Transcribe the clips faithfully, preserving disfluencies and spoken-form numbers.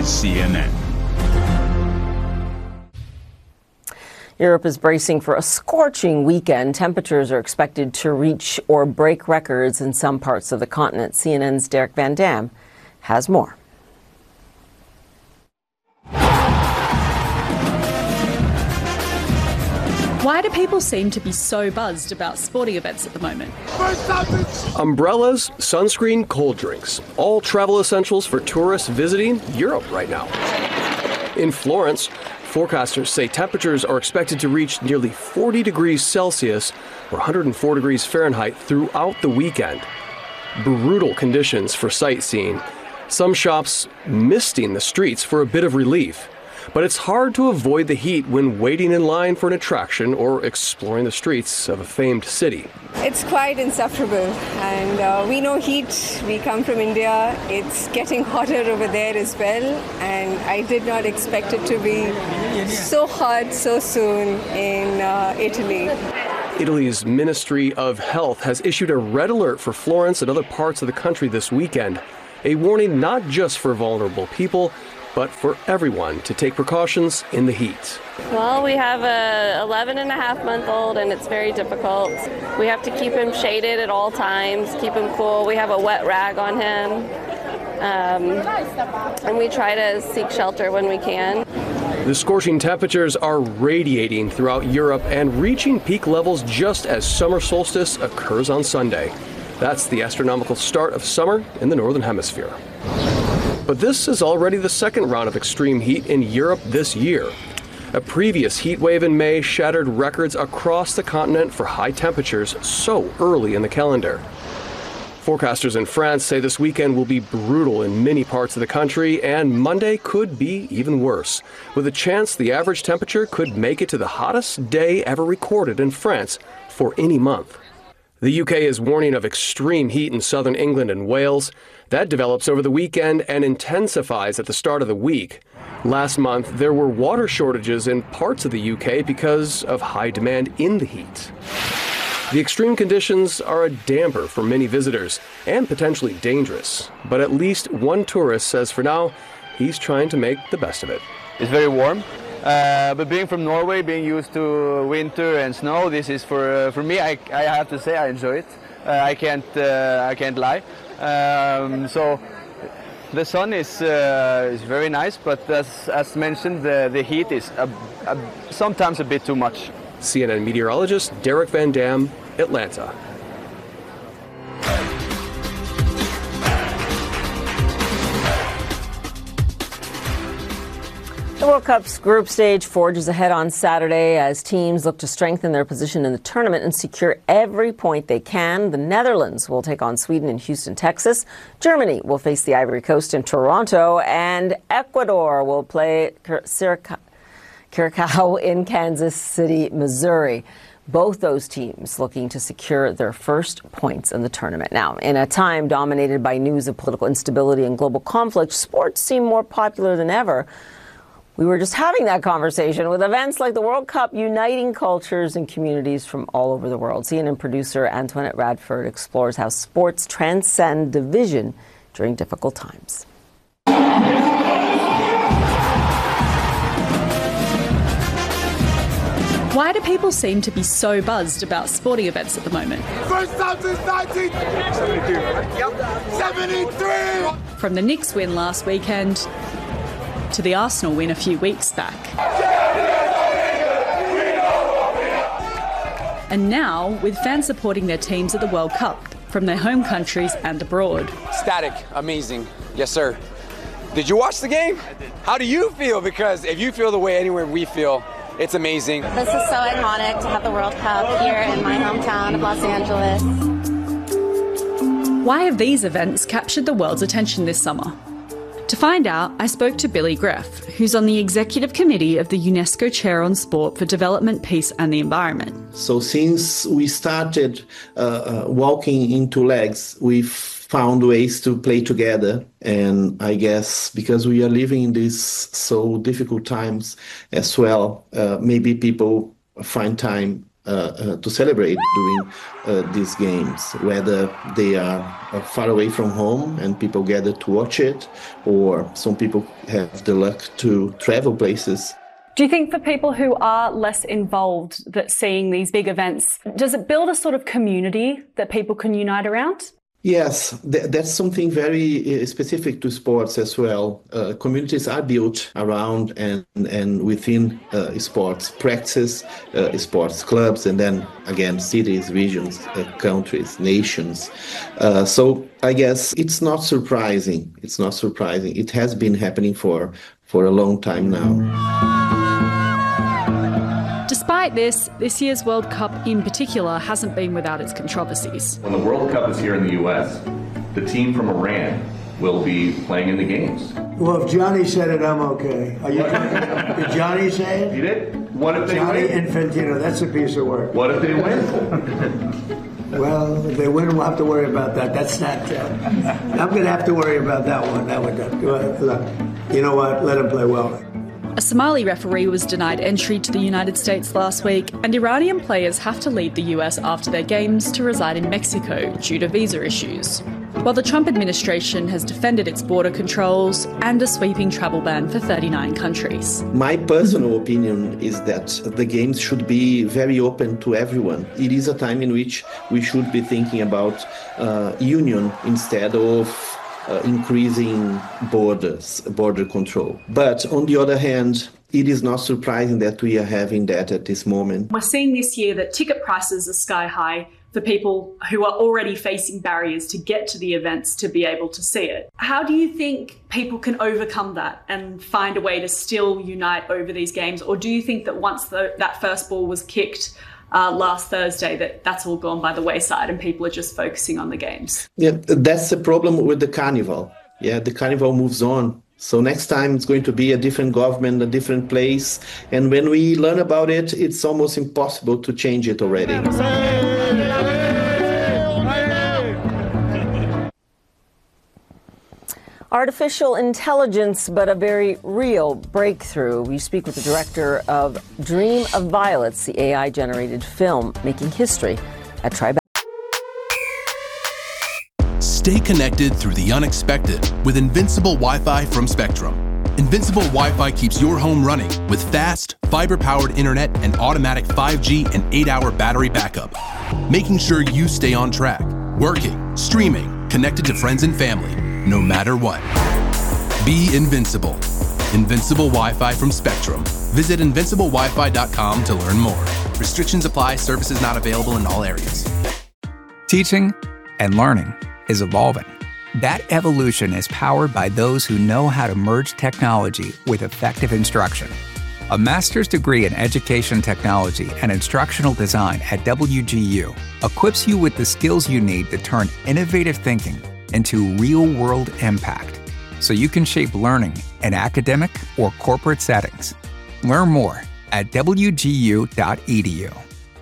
C N N. Europe is bracing for a scorching weekend. Temperatures are expected to reach or break records in some parts of the continent. C N N's Derek Van Dam has more. Why do people seem to be so buzzed about sporting events at the moment? Umbrellas, sunscreen, cold drinks. All travel essentials for tourists visiting Europe right now. In Florence, forecasters say temperatures are expected to reach nearly forty degrees Celsius or one hundred four degrees Fahrenheit throughout the weekend. Brutal conditions for sightseeing. Some shops misting the streets for a bit of relief. But it's hard to avoid the heat when waiting in line for an attraction or exploring the streets of a famed city. It's quite insufferable, and uh, we know heat. We come from India. It's getting hotter over there as well, and I did not expect it to be so hot so soon in uh, Italy. Italy's Ministry of Health has issued a red alert for Florence and other parts of the country this weekend, a warning not just for vulnerable people, but for everyone to take precautions in the heat. Well, we have a eleven and a half month old and it's very difficult. We have to keep him shaded at all times, keep him cool. We have a wet rag on him. Um, and we try to seek shelter when we can. The scorching temperatures are radiating throughout Europe and reaching peak levels just as summer solstice occurs on Sunday. That's the astronomical start of summer in the Northern Hemisphere. But this is already the second round of extreme heat in Europe this year. A previous heat wave in May shattered records across the continent for high temperatures so early in the calendar. Forecasters in France say this weekend will be brutal in many parts of the country, and Monday could be even worse, with a chance the average temperature could make it to the hottest day ever recorded in France for any month. The U K is warning of extreme heat in southern England and Wales. That develops over the weekend and intensifies at the start of the week. Last month, there were water shortages in parts of the U K because of high demand in the heat. The extreme conditions are a damper for many visitors and potentially dangerous. But at least one tourist says for now, he's trying to make the best of it. It's very warm. Uh, but being from Norway, being used to winter and snow, this is for uh, for me. I, I have to say I enjoy it. Uh, I can't uh, I can't lie. Um, so the sun is uh, is very nice, but as as mentioned, the the heat is a, a, sometimes a bit too much. C N N meteorologist Derek Van Dam, Atlanta. The World Cup's group stage forges ahead on Saturday as teams look to strengthen their position in the tournament and secure every point they can. The Netherlands will take on Sweden in Houston, Texas. Germany will face the Ivory Coast in Toronto. And Ecuador will play Curacao in Kansas City, Missouri. Both those teams looking to secure their first points in the tournament. Now, in a time dominated by news of political instability and global conflict, sports seem more popular than ever. We were just having that conversation with events like the World Cup uniting cultures and communities from all over the world. C N N producer Antoinette Radford explores how sports transcend division during difficult times. Why do people seem to be so buzzed about sporting events at the moment? First time since nineteen seventy-two. seventy-three! From the Knicks win last weekend to the Arsenal win a few weeks back. And now, with fans supporting their teams at the World Cup from their home countries and abroad. Static, amazing. Yes, sir. Did you watch the game? I did. How do you feel? Because if you feel the way anywhere we feel, it's amazing. This is so iconic to have the World Cup here in my hometown of Los Angeles. Why have these events captured the world's attention this summer? To find out, I spoke to Billy Greff, who's on the executive committee of the UNESCO Chair on Sport for Development, Peace and the Environment. So since we started uh, uh, walking into legs, we've found ways to play together. And I guess because we are living in these so difficult times as well, uh, maybe people find time uh, uh, to celebrate during uh, these games, whether they are uh, far away from home and people gather to watch it, or some people have the luck to travel places. Do you think for people who are less involved, that seeing these big events, does it build a sort of community that people can unite around? Yes, th- that's something very uh, specific to sports as well. Uh, communities are built around and, and within uh, sports practices, uh, sports clubs, and then again, cities, regions, uh, countries, nations. Uh, so I guess it's not surprising. It's not surprising. It has been happening for, for a long time now. Despite this, this year's World Cup in particular hasn't been without its controversies. When the World Cup is here in the U S, the team from Iran will be playing in the games. Well, if Johnny said it, I'm okay. Are you Did Johnny say it? He did? What if they Johnny win? Infantino, that's a piece of work. What if they win? Well, if they win, we'll have to worry about that. That's not... Uh, I'm going to have to worry about that one. That one. Look, you know what? Let him play well. A Somali referee was denied entry to the United States last week, and Iranian players have to leave the U S after their games to reside in Mexico due to visa issues. While the Trump administration has defended its border controls and a sweeping travel ban for thirty-nine countries. My personal opinion is that the games should be very open to everyone. It is a time in which we should be thinking about uh, union instead of Uh, increasing borders, border control. But on the other hand, it is not surprising that we are having that at this moment. We're seeing this year that ticket prices are sky high for people who are already facing barriers to get to the events to be able to see it. How do you think people can overcome that and find a way to still unite over these games? Or do you think that once the, that first ball was kicked Uh, last Thursday, that that's all gone by the wayside and people are just focusing on the games? Yeah, that's the problem with the carnival. Yeah, the carnival moves on. So next time it's going to be a different government, a different place. And when we learn about it, it's almost impossible to change it already. Artificial intelligence, but a very real breakthrough. We speak with the director of Dream of Violets, the A I-generated film making history at Tribeca. Stay connected through the unexpected with Invincible Wi-Fi from Spectrum. Invincible Wi-Fi keeps your home running with fast, fiber-powered internet and automatic five G and eight-hour battery backup, making sure you stay on track, working, streaming, connected to friends and family, no matter what. Be invincible. Invincible Wi-Fi from Spectrum. Visit invincible wi fi dot com to learn more. Restrictions apply. Services not available in all areas. Teaching and learning is evolving. That evolution is powered by those who know how to merge technology with effective instruction. A master's degree in education technology and instructional design at W G U equips you with the skills you need to turn innovative thinking into real-world impact, so you can shape learning in academic or corporate settings. Learn more at w g u dot e d u.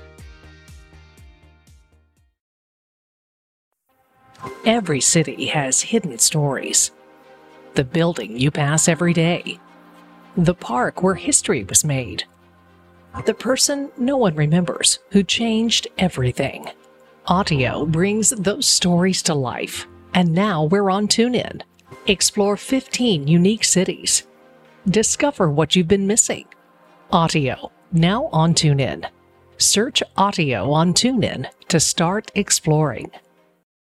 Every city has hidden stories. The building you pass every day. The park where history was made. The person no one remembers who changed everything. Audio brings those stories to life. And now we're on TuneIn. Explore fifteen unique cities. Discover what you've been missing. Audio, now on TuneIn. Search Audio on TuneIn to start exploring.